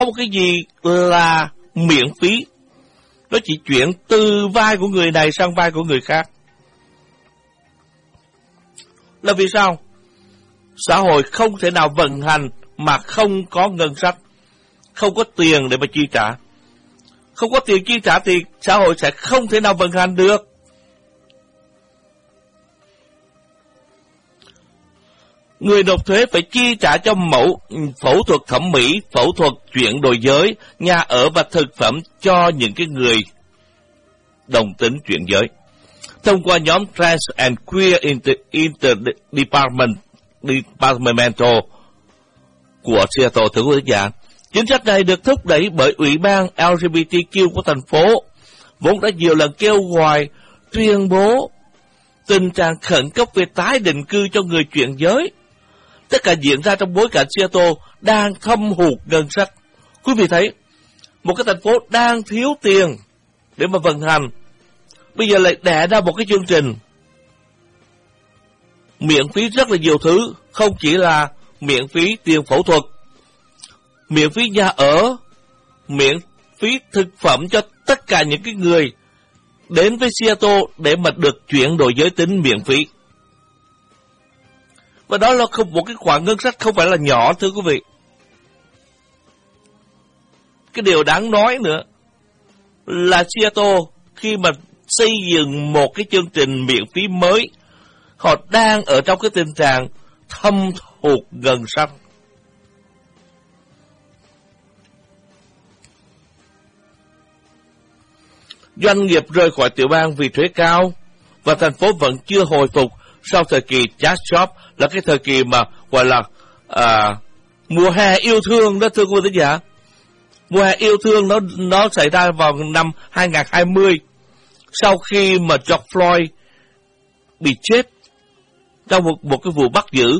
một cái gì là miễn phí. Nó chỉ chuyển từ vai của người này sang vai của người khác. Là vì sao? Xã hội không thể nào vận hành mà không có ngân sách, không có tiền để mà chi trả. Không có tiền chi trả thì xã hội sẽ không thể nào vận hành được. Người nộp thuế phải chi trả cho phẫu thuật thẩm mỹ, phẫu thuật chuyển đổi giới, nhà ở và thực phẩm cho những cái người đồng tính chuyển giới. Thông qua nhóm Trans and Queer Interdepartmental của Seattle, thưa quý vị. Chính sách này được thúc đẩy bởi Ủy ban LGBTQ của thành phố, vốn đã nhiều lần kêu gọi tuyên bố tình trạng khẩn cấp về tái định cư cho người chuyển giới. Tất cả diễn ra trong bối cảnh Seattle đang thâm hụt ngân sách. Quý vị thấy, một cái thành phố đang thiếu tiền để mà vận hành, bây giờ lại đẻ ra một cái chương trình miễn phí rất là nhiều thứ, không chỉ là miễn phí tiền phẫu thuật, miễn phí nhà ở, miễn phí thực phẩm cho tất cả những cái người đến với Seattle để mà được chuyển đổi giới tính miễn phí. Và đó là một cái khoản ngân sách không phải là nhỏ, thưa quý vị. Cái điều đáng nói nữa là Seattle khi mà xây dựng một cái chương trình miễn phí mới, họ đang ở trong cái tình trạng thâm hụt ngân sách. Doanh nghiệp rời khỏi tiểu bang vì thuế cao, và thành phố vẫn chưa hồi phục sau thời kỳ Jazz Shop, là cái thời kỳ mà gọi là mùa hè yêu thương đó, thưa quý vị giả. Mùa hè yêu thương nó xảy ra vào năm 2020, sau khi mà George Floyd bị chết trong một cái vụ bắt giữ.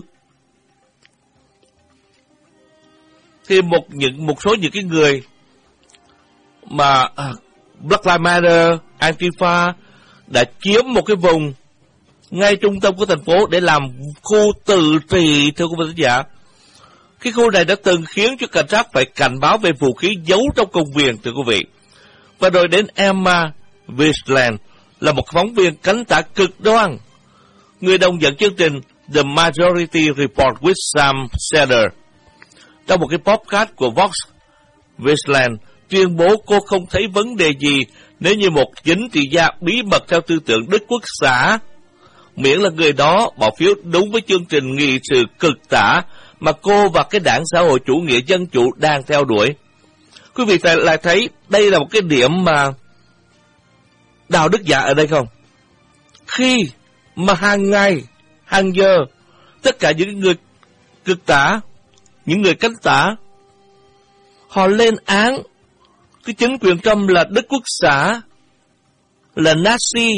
Thì một số những cái người mà Black Lives Matter, Antifa đã chiếm một cái vùng ngay trung tâm của thành phố để làm khu tự trị, thưa quý vị giả. Cái khu này đã từng khiến cho cảnh sát phải cảnh báo về vũ khí giấu trong công viên, thưa quý vị. Và rồi đến Emma Wistland là một phóng viên cánh tả cực đoan, người đồng dẫn chương trình The Majority Report with Sam Seder. Trong một cái podcast của Vox, Wistland tuyên bố cô không thấy vấn đề gì nếu như một chính trị gia bí mật theo tư tưởng Đức Quốc xã, miễn là người đó bỏ phiếu đúng với chương trình nghị sự cực tả mà cô và cái đảng xã hội chủ nghĩa dân chủ đang theo đuổi. Quý vị lại thấy đây là một cái điểm mà đạo đức giả ở đây không? Khi mà hàng ngày, hàng giờ, tất cả những người cực tả, những người cánh tả, họ lên án cái chính quyền Trump là Đức Quốc xã, là Nazi,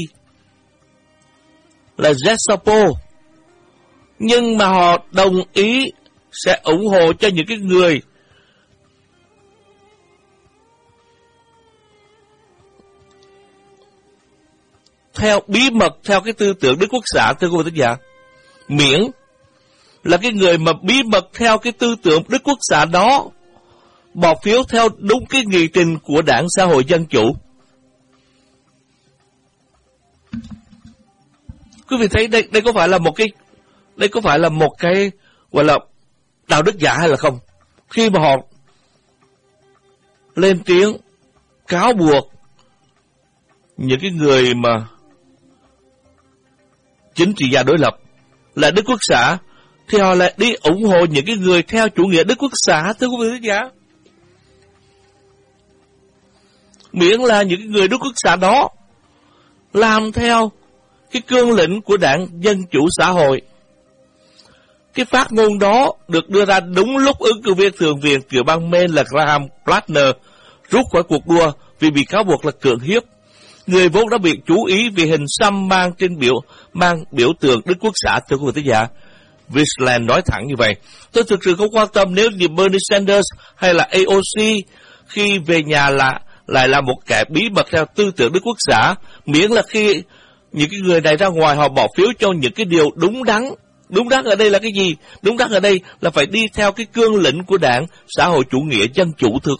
là Gestapo, nhưng mà họ đồng ý sẽ ủng hộ cho những cái người theo bí mật theo cái tư tưởng Đức Quốc xã, thưa quý vị giả. Miễn là cái người mà bí mật theo cái tư tưởng Đức Quốc xã đó bỏ phiếu theo đúng cái nghị trình của đảng xã hội dân chủ. Quý vị thấy đây có phải là một cái gọi là đạo đức giả hay là không? Khi mà họ lên tiếng cáo buộc những cái người mà chính trị gia đối lập là Đức Quốc xã, thì họ lại đi ủng hộ những cái người theo chủ nghĩa Đức Quốc xã, thưa quý vị giả. Miễn là những người Đức Quốc xã đó làm theo cái cương lĩnh của đảng Dân Chủ Xã hội. Cái phát ngôn đó được đưa ra đúng lúc ứng cử viên thượng viện tiểu bang Maine là Graham Platner rút khỏi cuộc đua vì bị cáo buộc là cưỡng hiếp. Người vốn đã bị chú ý vì hình xăm mang biểu tượng Đức Quốc xã, thưa quý vị giả. Wistland nói thẳng như vậy: tôi thực sự không quan tâm nếu như Bernie Sanders hay là AOC khi về nhà lại là một kẻ bí mật theo tư tưởng Đức Quốc xã, miễn là khi những cái người này ra ngoài họ bỏ phiếu cho những cái điều đúng đắn. Đúng đắn ở đây là cái gì? Đúng đắn ở đây là phải đi theo cái cương lĩnh của đảng xã hội chủ nghĩa dân chủ, thưa